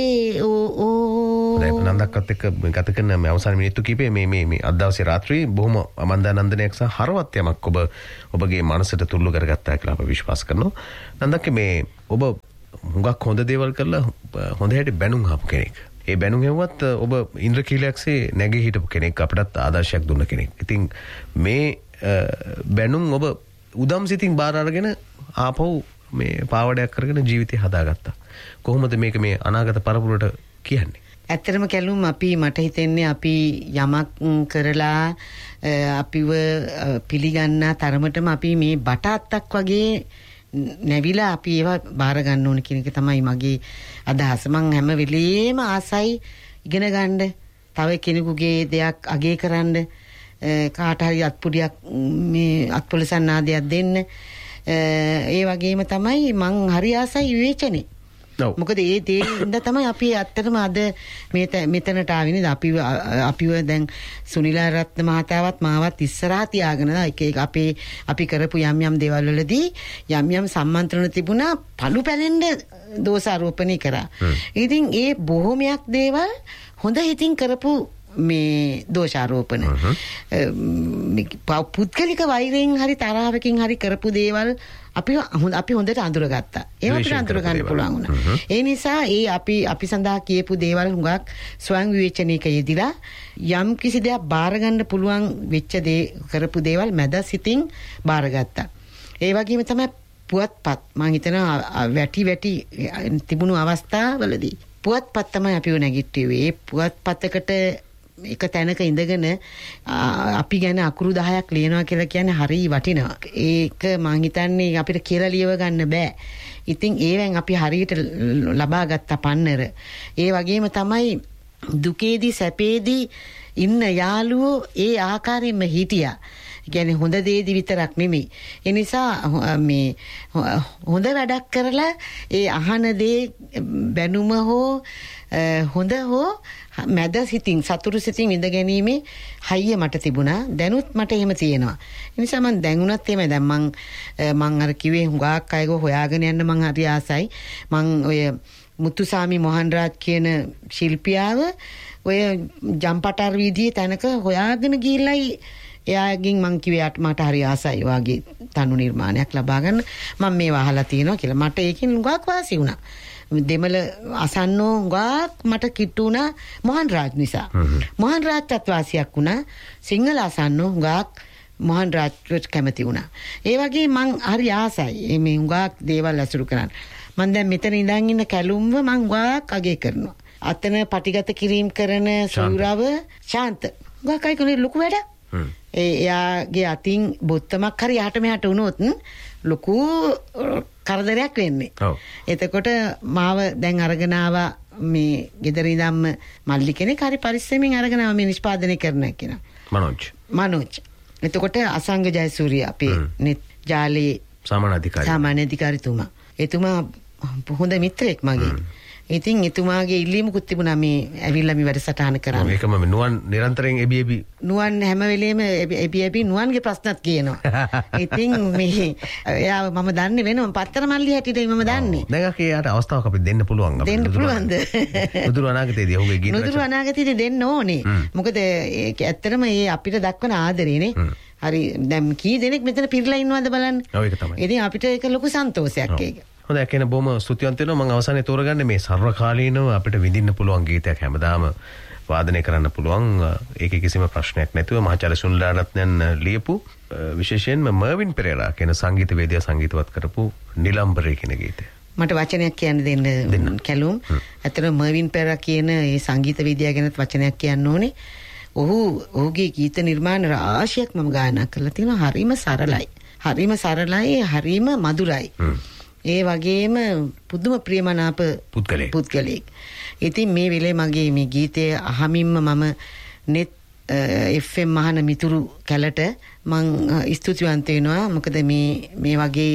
නන්දක්කත් එක්ක ගත කරන මේ අවසාන මිනිත්තු කිහිපේ මේ අද දවසේ රාත්‍රියේ බොහොම අමන්දානන්දනයක් සහ හරවත් යමක් ඔබගේ මනසට තුල්ලු කරගත්තා කියලා අප විශ්වාස කරනවා. නන්දක්ක මේ ඔබ හුඟක් හොඳ දේවල් කරලා හොඳ හැටි බැනුම් ආපු කෙනෙක්. ඒ බැනුම් හෙව්වත් ඔබ ඉන්ද්‍රකීලයක්සේ නැගී හිටපු කෙනෙක්, අපටත් ආදර්ශයක් දුන්න කෙනෙක්. ඉතින් මේ බැනුම් ඔබ උදම් සිතින් බාර අරගෙන ආපහු මේ පාවඩයක් කරගෙන ජීවිතය හදාගත්තා. කොහොමද මේක මේ අනාගත පරපුරට කියන්නේ? ඇත්තටම කැලුම් මට හිතෙන්නේ අපි යමක් කරලා අපිව පිළිගන්න තරමටම අපි මේ බටාත්තක් වගේ නැවිලා අපි ඒවා බාර ගන්න ඕන කියන එක තමයි මගේ අදහස. මං හැම වෙලේම ආසයි ඉගෙන ගන්න, තව කෙනෙකුගේ දෙයක් අගය කරන්න, කාට හරි අත්පුඩියක් මේ අත්පොලසන් ආදයක් දෙන්න. ඒ වගේම තමයි මං හරි ආසයි විවේචනේ. මොකද ඒ දේින්ද තමයි අපි ඇත්තටම අද මෙතනට ආවිනේ. අපිව දැන් සුනිල රත්න මහතාවත් මාවත් ඉස්සරහා තියාගෙන එක අපි කරපු යම් දේවල් වලදී යම් සම්මන්ත්‍රණ තිබුණා, පළු පැලෙන්න දෝෂාරෝපණය කරා. ඉතින් ඒ බොහොමයක් දේවල් හොඳ හිතින් කරපු මේ දෝෂාරෝපණ පුද්ගලික වෛරයෙන් හරි තරහවකින් හරි කරපු දේවල් අපි හොඳට අඳුරගත්තා. ඒව අපිට අඳුර ගන්න පුළුවන් වුණා. ඒ නිසා අපි සඳහා කියපු දේවල් හුඟක් ස්වයං විවේචනයක යෙදිලා යම් කිසි දෙයක් බාර ගන්න පුළුවන් වෙච්ච කරපු දේවල් මැද සිතින් බාරගත්තා. ඒ වගේම තමයි පුවත්පත්. මම හිතනවා වැටි තිබුණු අවස්ථාවලදී පුවත්පත් තමයි අපිව නැගිට්ටුවේ. ඒ පුවත්පතකට එක තැනක ඉඳගෙන අපි ගැන අකුරු 10ක් ලියනවා කියලා කියන්නේ හරි වටිනවා. ඒක මං හිතන්නේ අපිට කියලා ලියව ගන්න බෑ. ඉතින් ඒවෙන් අපි හරියට ලබා ගත්ත පන්නර. ඒ වගේම තමයි දුකේදී සැපේදී ඉන්න යාළුවෝ ඒ ආකාරයෙන්ම හිටියා. කියන්නේ හොඳ දේදි විතරක් නෙමෙයි. ඒ නිසා මේ හොඳ වැඩක් කරලා ඒ අහන දේ බැනුම හෝ හොඳ හෝ මැද සිතින් සතුරු සිතින් ඉඳ ගැනීමේ හයිය මට තිබුණා. දැනුත් මට එහෙම තියෙනවා. ඒ නිසා මම දැනුණත් එහෙම දැන් මං අර කිව්වේ හුඟක් අයව හොයාගෙන යන්න මං හරි ආසයි. මං ඔය මුතුසාමි මොහන්රාජ් කියන ශිල්පියාව ඔය ජම්පටාර වීදියේ තැනක හොයාගෙන ගිහිල්ලයි එයාගෙන් මං කිව්වේ මට හරි ආසයි වාගේ තනු නිර්මාණයක් ලබා ගන්න. මම මේවා අහලා තියෙනවා කියලා. මට ඒකෙන් හුඟක් වාසි වුණා. දෙමළ අසන්නෝ හුඟක් මට කිට්ටු වුණා මොහන්රාජ් නිසා. මොහන්රාජ්ටත් වාසියක් වුණා. සිංහල අසන්නෝ හුඟක් මොහන්රාජ්ට කැමති වුණා. ඒ වගේ මං හරි ආසයි මේ හුඟක් දේවල් අසුරු කරන්න. මං දැන් මෙතන ඉඳන් ඉන්න කැලුම්ව මං හුඟක් අගය කරනවා. අතන පටිගත කිරීම කරන සූරව ශාන්ත හුඟක් අය කරන ලොකු වැඩක්. එයාගේ අතින් බොත්තමක් හරි යහට මෙහාට වුණොත් ලොකු කරදරයක් වෙන්නේ. එතකොට මාව දැන් අරගෙන ආවා මේ ගෙදර ඉඳන්ම මල්ලි කෙනෙක් හරි පරිස්සමෙන් අරගෙන ආවා මේ නිෂ්පාදනය කරන කෙනා. මනෝජ්. එතකොට අසංග ජයසූරිය අපේ ජාලේ සාමාන්‍ය අධිකාරිතුමා. එතුමා හොඳ මිත්‍රයෙක් මගේ. ඉතින් එතුමාගේ ඉල්ලීමකුත් තිබුණා මේ ඇවිල්ලා මේ වැඩසටහන කරන්න. ඒකම නුවන් නිරන්තරයෙන් එබි නුවන් හැම වෙලේම එබි නුවන්ගේ ප්‍රශ්නත් කියනවා. ඉතින් මේ එයා මම දන්නේ වෙනම පත්තර මල්ලි හැටියට මම දන්නේ. දැන් අකේට අවස්ථාවක් අපිට දෙන්න පුළුවන්. දෙන්න පුළුවන්ද? නුදුරු අනාගතයේදී ඔහුගේ ගීත නුදුරු අනාගතයේදී දෙන්න ඕනේ. මොකද ඒක ඇත්තටම ඒ අපිට දක්වන ආදරේනේ. හරි දැන් කී දෙනෙක් මෙතන පිරලා ඉන්නවද බලන්න. ඔව් ඒක තමයි. ඉතින් අපිට ඒක ලොකු සන්තෝෂයක් ඒක. හොඳයි කියන බොහොම ස්තුතිවන්ත වෙනවා. මම අවසානයේ තෝරගන්නේ මේ සර්වකාලීනව අපිට විඳින්න පුළුවන් ගීතයක් හැමදාම වාදනය කරන්න පුළුවන්. ඒකේ කිසිම ප්‍රශ්නයක් නැතුව මහාචාර්ය සුනිල් රත්නයන් ලියපු විශේෂයෙන්ම මර්වින් පෙරේරා කියන සංගීතවේදියා සංගීතවත් කරපු නිලම්බරේ කියන ගීතය. මට වචනයක් කියන්න දෙන්න කැලුම්. ඇත්තටම මර්වින් පෙරේරා කියන ඒ සංගීතවේදියා ගැනත් වචනයක් කියන්න ඕනේ. ඔහුගේ ගීත නිර්මාණ රාශියක් මම ගායනා කරලා තියෙනවා. හරිම සරලයි, හරිම මధుරයි. ඒ වගේම පුදුම ප්‍රියමනාප පුද්ගලෙක්. ඉතින් මේ වෙලේ මගේ මේ ගීතය අහමින්ම මම net FM මහන මිතුරු කැලට මං ස්තුතිවන්ත වෙනවා. මොකද මේ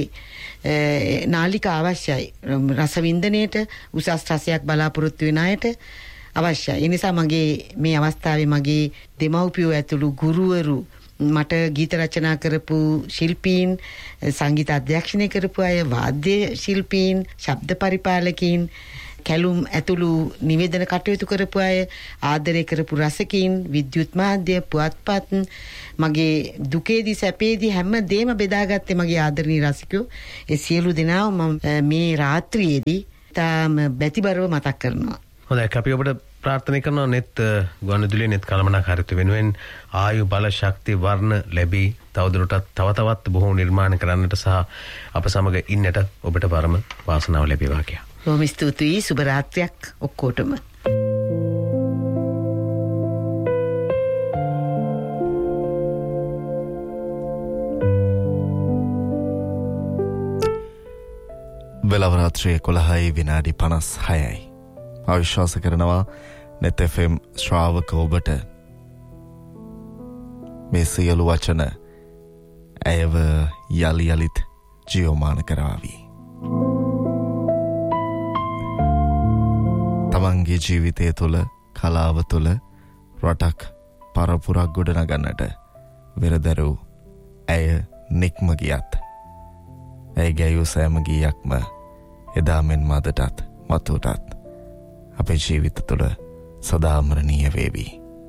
වගේ නාලිකා අවශ්‍යයි. රසවින්දනයේට උසස් රසයක් බලාපොරොත්තු වෙන අයට අවශ්‍යයි. ඒ නිසා මගේ මේ අවස්ථාවේ මගේ දෙමව්පියෝ ඇතුළු ගුරුවරු, මට ගීත රචනා කරපු ශිල්පීන්, සංගීත අධ්‍යක්ෂණය කරපු අය, වාද්‍ය ශිල්පීන්, ශබ්ද පරිපාලකීන්, කැලුම් ඇතුළු නිවේදන කටයුතු කරපු අය, ආදරය කරපු රසිකින්, විද්‍යුත් මාධ්‍ය, පුවත්පත්, මගේ දුකේදී සැපේදී හැම දෙම බෙදාගත්තේ මගේ ආදරණීය රසිකයෝ. ඒ සියලු දෙනාව මම මේ රාත්‍රියේදී තාම බැතිබරව මතක් කරනවා. හොඳයි, අපි ඔබට ප්‍රාර්ථනා කරනවා නෙත් ගුවන්විදුලියේ නෙත් කළමනාකාරීත්වය වෙනුවෙන් ආයු බල ශක්ති වර්ණ ලැබී තවදුරටත් තවත් බොහෝ නිර්මාණ කරන්නට සහ අප සමග ඉන්නට ඔබට පරම වාසනාව ලැබේවා කියලා. බොහොම ස්තුතියි. සුබ රාත්‍රියක් ඔක්කොටම. වෙලව රාත්‍රියේ 11:56. අවිශ්වාස කරනවා net FM ශ්‍රාවක ඔබට මේ සියලු වචන ඇයව යලි යලිත් ජීවමාන කරාවි. තමන්ගේ ජීවිතය තුළ, කලාව තුළ රටක් පරපුරක් ගොඩනගන්නට වෙරදැරූ ඇය නික්ම ගියත් ඇය ගැයූ සෑම ගීයක්ම එදා මෙන් මදටත් මතුටත් අපේ ජීවිත තුළ සදාමරණීය වේවි.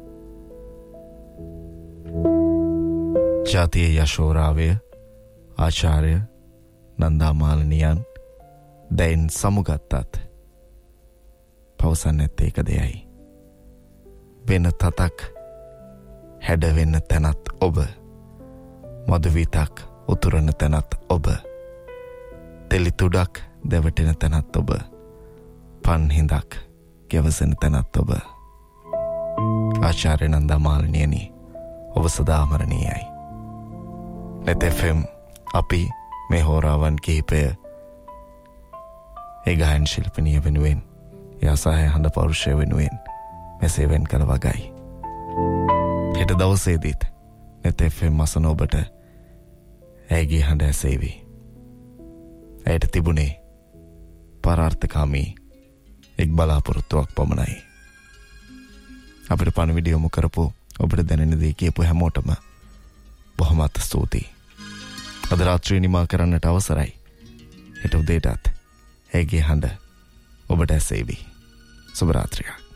ජාතිය යශෝරාවය ආචාර්ය නන්දා මාලනියන් දැන් සමුගත්තත් පවසන්න ඇත්තේ එක දෙයයි. වෙන තතක් හැඩවෙන්න තැනත් ඔබ, මදුවිතක් උතුරන තැනත් ඔබ, තෙලිතුඩක් දැවටෙන තැනත් ඔබ, පන්හිඳක් ගැවසෙන තැනත් ඔබ. ආචාර්ය නන්දා මාලනියනි, ඔබ සදාමරණීයයි. net FM අපි මේ හෝරාවන් කිහිපය ඒ ගායන ශිල්පිනිය වෙනුවෙන්, ඒ අසහාය හඬ පෞරුෂය වෙනුවෙන් මෙසේ වෙන් කළ වගයි. හෙට දවසේදීත් net FM අසන ඔබට ඇයගේ හඬ ඇසේවි. ඇයට තිබුණේ පරාර්ථකාමී එක් බලාපොරොත්තුවක් පමණයි. අපිට පණිවිඩය යොමු කරපු, ඔබට දැනෙන දේ කියපු හැමෝටම බොහොමත් ස්තුතියි. අද රාත්‍රියේ නිමා කරන්නට අවසරයි. හෙට උදේටත් ඇයගේ හඬ ඔබට ඇසේවි. සුබ රාත්‍රියක්.